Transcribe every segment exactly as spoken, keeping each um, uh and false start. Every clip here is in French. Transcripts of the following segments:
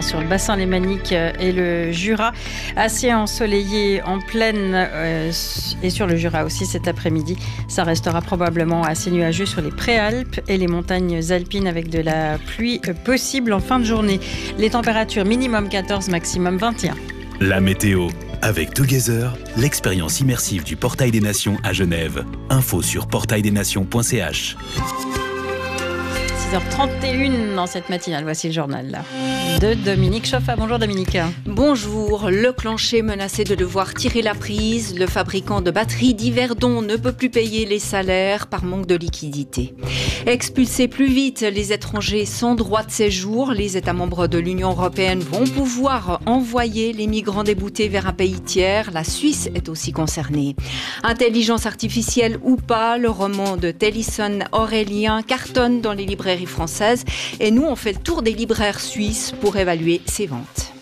sur le bassin lémanique et le Jura. Assez ensoleillé en plaine euh, et sur le Jura aussi cet après-midi. Ça restera probablement assez nuageux sur les préalpes et les montagnes alpines avec de la pluie possible en fin de journée. Les températures minimum quatorze, maximum vingt et un. La météo avec Together, l'expérience immersive du Portail des Nations à Genève. Info sur portail des nations point c h. six heures trente et une dans cette matinale. Voici le journal là, de Dominique Choffa. Bonjour Dominique. Bonjour. Le Clancher menacé de devoir tirer la prise. Le fabricant de batteries d'Yverdon ne peut plus payer les salaires par manque de liquidité. Expulser plus vite les étrangers sans droit de séjour. Les États membres de l'Union européenne vont pouvoir envoyer les migrants déboutés vers un pays tiers. La Suisse est aussi concernée. Intelligence artificielle ou pas, le roman de Tennyson Aurélien cartonne dans les librairies françaises. Et nous, on fait le tour des libraires suisses pour évaluer ses ventes.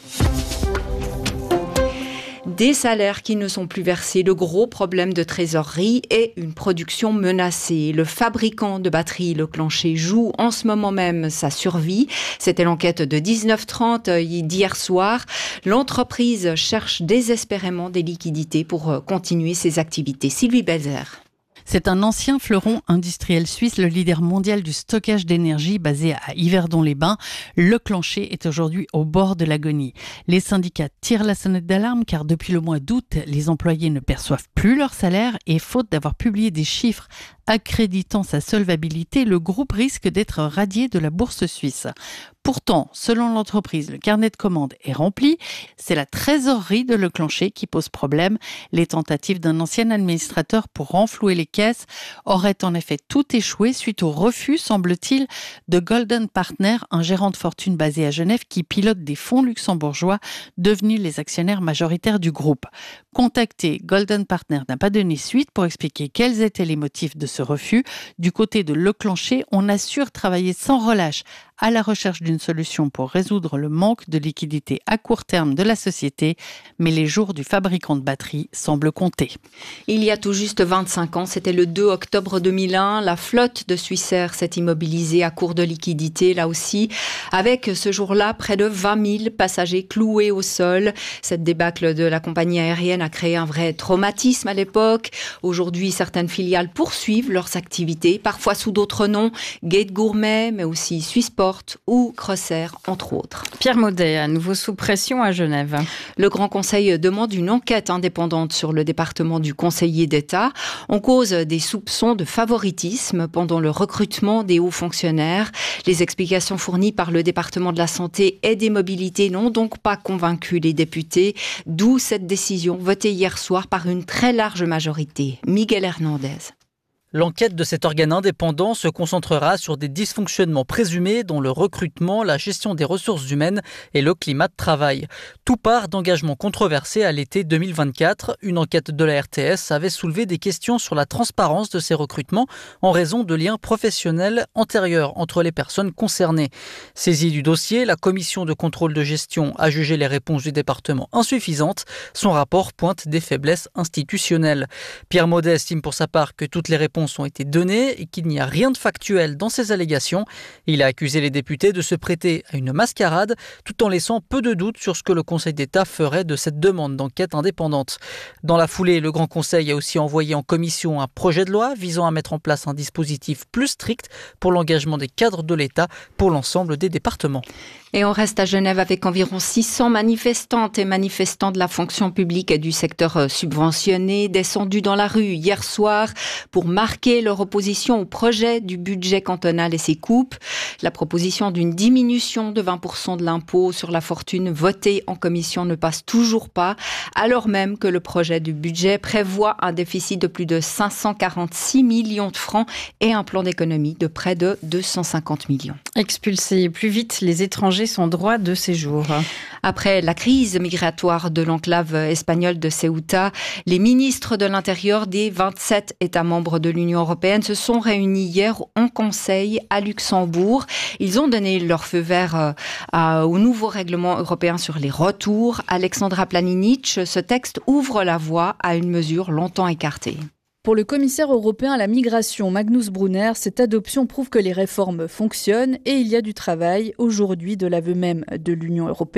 Des salaires qui ne sont plus versés, le gros problème de trésorerie et une production menacée. Le fabricant de batteries, le Clancher, joue en ce moment même sa survie. C'était l'enquête de dix-neuf heures trente d'hier soir. L'entreprise cherche désespérément des liquidités pour continuer ses activités. Sylvie Belzer. C'est un ancien fleuron industriel suisse, le leader mondial du stockage d'énergie basé à Yverdon-les-Bains. Le Clancher est aujourd'hui au bord de l'agonie. Les syndicats tirent la sonnette d'alarme car depuis le mois d'août, les employés ne perçoivent plus leur salaire et faute d'avoir publié des chiffres accréditant sa solvabilité, le groupe risque d'être radié de la bourse suisse. Pourtant, selon l'entreprise, le carnet de commandes est rempli. C'est la trésorerie de Le Clancher qui pose problème. Les tentatives d'un ancien administrateur pour renflouer les caisses auraient en effet tout échoué suite au refus, semble-t-il, de Golden Partner, un gérant de fortune basé à Genève qui pilote des fonds luxembourgeois devenus les actionnaires majoritaires du groupe. Contacté, Golden Partner n'a pas donné suite pour expliquer quels étaient les motifs de ce refus. Du côté de Le Clancher, on assure travailler sans relâche à la recherche d'une solution pour résoudre le manque de liquidité à court terme de la société, mais les jours du fabricant de batteries semblent compter. Il y a tout juste vingt-cinq ans, c'était le deux octobre deux mille un, la flotte de Swissair s'est immobilisée à court de liquidité, là aussi, avec ce jour-là près de vingt mille passagers cloués au sol. Cette débâcle de la compagnie aérienne a créé un vrai traumatisme à l'époque. Aujourd'hui, certaines filiales poursuivent leurs activités, parfois sous d'autres noms, Gate Gourmet, mais aussi Swissport ou Crossair, entre autres. Pierre Maudet, à nouveau sous pression à Genève. Le Grand Conseil demande une enquête indépendante sur le département du conseiller d'État. On cause des soupçons de favoritisme pendant le recrutement des hauts fonctionnaires. Les explications fournies par le département de la Santé et des Mobilités n'ont donc pas convaincu les députés, d'où cette décision votée hier soir par une très large majorité. Miguel Hernandez. L'enquête de cet organe indépendant se concentrera sur des dysfonctionnements présumés dont le recrutement, la gestion des ressources humaines et le climat de travail. Tout part d'engagements controversés à l'été deux mille vingt-quatre. Une enquête de la R T S avait soulevé des questions sur la transparence de ces recrutements en raison de liens professionnels antérieurs entre les personnes concernées. Saisie du dossier, la commission de contrôle de gestion a jugé les réponses du département insuffisantes. Son rapport pointe des faiblesses institutionnelles. Pierre Maudet estime pour sa part que toutes les réponses ont été données et qu'il n'y a rien de factuel dans ces allégations. Il a accusé les députés de se prêter à une mascarade tout en laissant peu de doutes sur ce que le Conseil d'État ferait de cette demande d'enquête indépendante. Dans la foulée, le Grand Conseil a aussi envoyé en commission un projet de loi visant à mettre en place un dispositif plus strict pour l'engagement des cadres de l'État pour l'ensemble des départements. Et on reste à Genève avec environ six cents manifestantes et manifestants de la fonction publique et du secteur subventionné descendus dans la rue hier soir pour marquer leur opposition au projet du budget cantonal et ses coupes. La proposition d'une diminution de vingt pour cent de l'impôt sur la fortune votée en commission ne passe toujours pas, alors même que le projet du budget prévoit un déficit de plus de cinq cent quarante-six millions de francs et un plan d'économie de près de deux cent cinquante millions. Expulser plus vite les étrangers sans droit de séjour. Après la crise migratoire de l'enclave espagnole de Ceuta, les ministres de l'Intérieur des vingt-sept États membres de l'Union européenne se sont réunis hier en Conseil à Luxembourg. Ils ont donné leur feu vert euh, au nouveau règlement européen sur les retours. Alexandra Planinic, ce texte ouvre la voie à une mesure longtemps écartée. Pour le commissaire européen à la migration Magnus Brunner, cette adoption prouve que les réformes fonctionnent et il y a du travail aujourd'hui de l'aveu même de l'Union européenne.